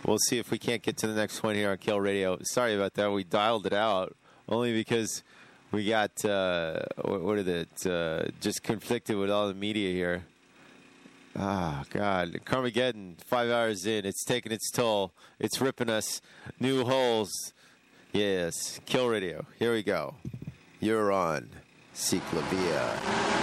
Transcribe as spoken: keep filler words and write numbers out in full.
we'll see if we can't get to the next one here on Kill Radio. Sorry about that. We dialed it out only because we got, uh, what, what is it, uh, just conflicted with all the media here. Ah, oh, God. Carmageddon, five hours in. It's taking its toll. It's ripping us new holes. Yes, Kill Radio. Here we go. You're on Ciclavia.